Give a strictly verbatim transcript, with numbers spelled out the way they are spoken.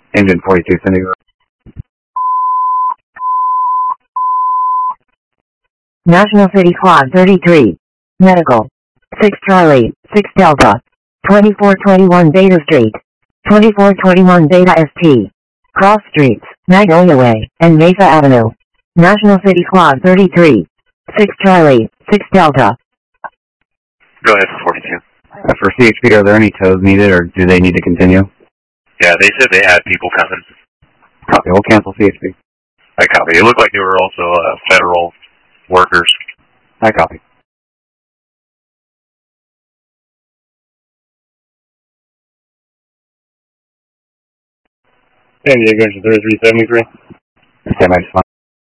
Engine forty-two, sending. National City Quad thirty-three. Medical. six Charlie, six Delta. twenty-four twenty-one Beta Street. twenty-four twenty-one Beta S T. Cross Streets, Magnolia Way, and Mesa Avenue. National City Quad thirty-three. six Charlie, six Delta. Go ahead for forty-two. Uh, for C H P, are there any tows needed, or do they need to continue? Yeah, they said they had people coming. Copy. We'll cancel C H P. I copy. It looked like they were also uh, federal workers. I copy. San Diego, engine thirty-three seventy-three. Stand by, just fine.